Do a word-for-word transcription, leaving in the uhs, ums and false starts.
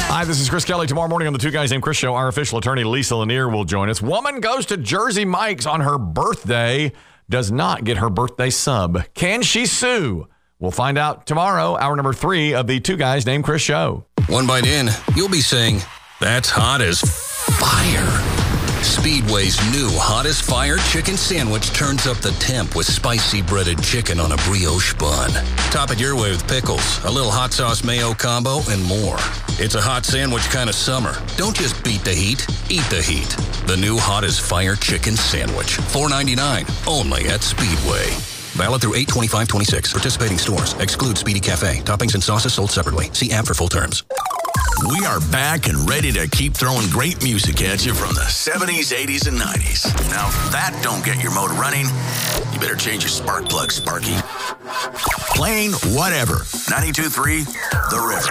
Hi, this is Chris Kelly. Tomorrow morning on the Two Guys Named Chris show, our official attorney, Lisa Lanier, will join us. Woman goes to Jersey Mike's on her birthday, does not get her birthday sub. Can she sue? We'll find out tomorrow, hour number three of the Two Guys Named Chris show. One bite in, you'll be saying, that's hot as fire. Speedway's new Hot as Fire chicken sandwich turns up the temp with spicy breaded chicken on a brioche bun. Top it your way with pickles, a little hot sauce mayo combo, and more. It's a hot sandwich kind of summer. Don't just beat the heat, eat the heat. The new Hot as Fire chicken sandwich, four ninety-nine, only at Speedway. Valid through eight twenty-five twenty-six. Participating stores. Exclude Speedy Cafe. Toppings and sauces sold separately. See app for full terms. We are back and ready to keep throwing great music at you from the seventies, eighties, and nineties. Now, if that don't get your motor running, you better change your spark plug, Sparky. Playing whatever. ninety-two point three, The River.